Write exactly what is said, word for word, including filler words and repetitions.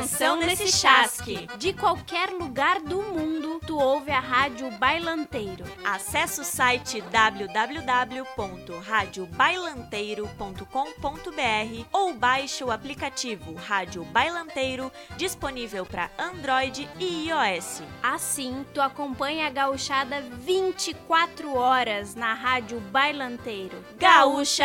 atenção nesse chasque. De qualquer lugar do mundo, tu ouve a Rádio Bailanteiro. Acesse o site w w w ponto rádio bailanteiro ponto com ponto b r ou baixe o aplicativo Rádio Bailanteiro, disponível para Android e iOS. Assim, tu acompanha a gauchada vinte e quatro horas na Rádio Bailanteiro. Gaúcha